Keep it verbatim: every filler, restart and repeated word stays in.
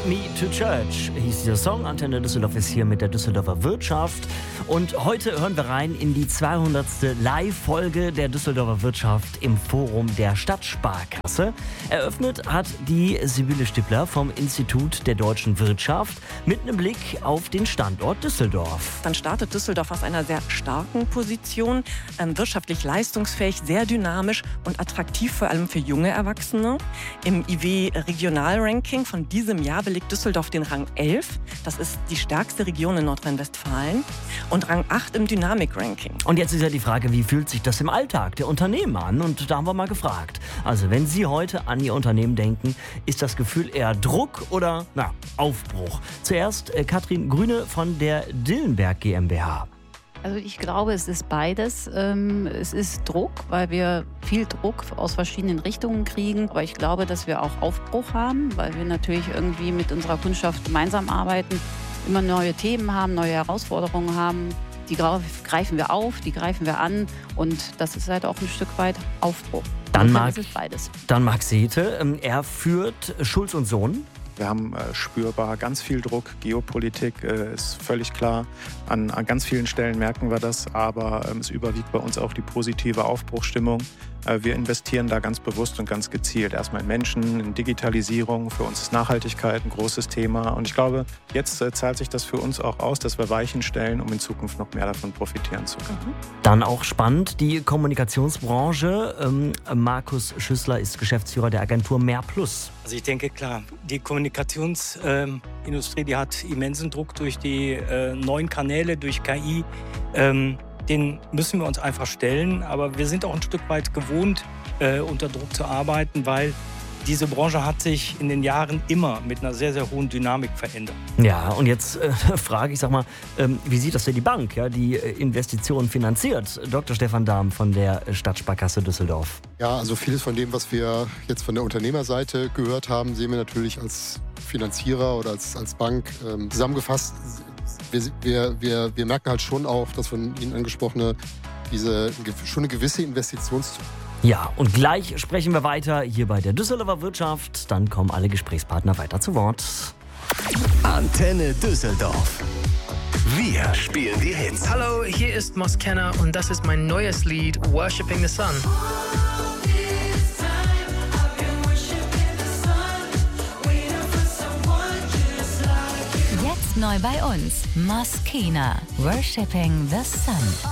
Me to Church hieß dieser Song. Antenne Düsseldorf ist hier mit der Düsseldorfer Wirtschaft. Und heute hören wir rein in die zweihundertste Live-Folge der Düsseldorfer Wirtschaft im Forum der Stadtsparkasse. Eröffnet hat die Sibylle Stippler vom Institut der deutschen Wirtschaft mit einem Blick auf den Standort Düsseldorf. Dann startet Düsseldorf aus einer sehr starken Position, ähm, wirtschaftlich leistungsfähig, sehr dynamisch und attraktiv vor allem für junge Erwachsene. Im I W-Regionalranking von diesem Jahr belegt Düsseldorf den Rang elf. Das ist die stärkste Region in Nordrhein-Westfalen. Und Rang acht im Dynamik-Ranking. Und jetzt ist ja die Frage, wie fühlt sich das im Alltag der Unternehmen an? Und da haben wir mal gefragt. Also wenn Sie heute an Ihr Unternehmen denken, ist das Gefühl eher Druck oder na, Aufbruch? Zuerst äh, Katrin Grüne von der Dillenberg GmbH. Also ich glaube, es ist beides. Ähm, es ist Druck, weil wir viel Druck aus verschiedenen Richtungen kriegen. Aber ich glaube, dass wir auch Aufbruch haben, weil wir natürlich irgendwie mit unserer Kundschaft gemeinsam arbeiten, immer neue Themen haben, neue Herausforderungen haben. Die greifen wir auf, die greifen wir an und das ist halt auch ein Stück weit Aufbruch. Dann mag, ist es beides. Dann Marc Sethe, ähm, er führt Schulz und Sohn. Wir haben äh, spürbar ganz viel Druck. Geopolitik äh, ist völlig klar. An, an ganz vielen Stellen merken wir das, aber ähm, es überwiegt bei uns auch die positive Aufbruchsstimmung. Äh, wir investieren da ganz bewusst und ganz gezielt. Erstmal in Menschen, in Digitalisierung. Für uns ist Nachhaltigkeit ein großes Thema. Und ich glaube, jetzt äh, zahlt sich das für uns auch aus, dass wir Weichen stellen, um in Zukunft noch mehr davon profitieren zu können. Mhm. Dann auch spannend, die Kommunikationsbranche. Ähm, Markus Schüssler ist Geschäftsführer der Agentur Mehr Plus. Also ich denke, klar, die Kommunikationsindustrie, äh, die hat immensen Druck durch die äh, neuen Kanäle, durch K I. Ähm, den müssen wir uns einfach stellen. Aber wir sind auch ein Stück weit gewohnt, äh, unter Druck zu arbeiten, weil diese Branche hat sich in den Jahren immer mit einer sehr, sehr hohen Dynamik verändert. Ja, und jetzt äh, frage ich, sag mal, ähm, wie sieht das denn die Bank, ja, die äh, Investitionen finanziert? Doktor Stefan Dahm von der Stadtsparkasse Düsseldorf. Ja, also vieles von dem, was wir jetzt von der Unternehmerseite gehört haben, sehen wir natürlich als Finanzierer oder als, als Bank ähm, zusammengefasst. Wir, wir, wir, wir merken halt schon auch, dass von Ihnen angesprochene, diese schon eine gewisse Investitions- Ja, und gleich sprechen wir weiter hier bei der Düsseldorfer Wirtschaft. Dann kommen alle Gesprächspartner weiter zu Wort. Antenne Düsseldorf. Wir spielen die Hits. Hallo, hier ist Moskena und das ist mein neues Lied Worshipping the Sun. Jetzt neu bei uns, Moskena, Worshipping the Sun.